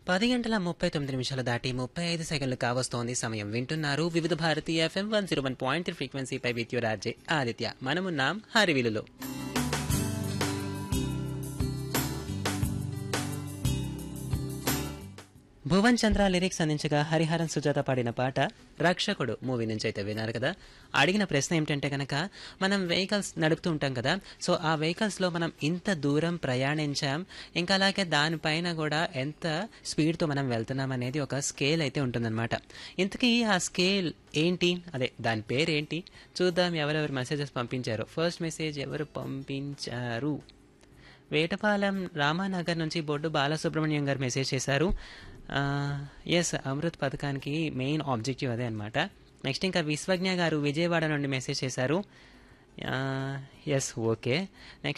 10:39 దాటి 35 కావస్తోంది సమయం. వింటున్నారు వివిధ Bharati FM 101.3 ఫ్రీక్వెన్సీపై with your RJ Aditya. మనమున్నాం హరివిలులో. భువన్ చంద్ర లిరిక్స్ అందించగా హరిహరన్ సుజాత పాడిన పాట రక్షకుడు మూవీ నుంచి అయితే విన్నారు కదా. అడిగిన ప్రశ్న ఏమిటంటే కనుక, మనం వెహికల్స్ నడుపుతూ ఉంటాం కదా. సో ఆ వెహికల్స్లో మనం ఇంత దూరం ప్రయాణించాం, ఇంకా అలాగే దానిపైన కూడా ఎంత స్పీడ్తో మనం వెళ్తున్నాం అనేది ఒక స్కేల్ అయితే ఉంటుందన్నమాట. ఇంతకీ ఆ స్కేల్ ఏంటి, అదే దాని పేరేంటి చూద్దాం. ఎవరెవరు మెసేజెస్ పంపించారు. ఫస్ట్ మెసేజ్ ఎవరు పంపించారు? వేటపాలెం రామానగర్ నుంచి బొడ్డు బాలసుబ్రహ్మణ్యం గారు మెసేజ్ చేశారు. ఎస్, అమృత్ పథకానికి మెయిన్ ఆబ్జెక్టివ్ అదే అనమాట. నెక్స్ట్ ఇంకా విశ్వజ్ఞ గారు విజయవాడ నుండి మెసేజ్ చేశారు. Yes, okay. నెక్స్ట్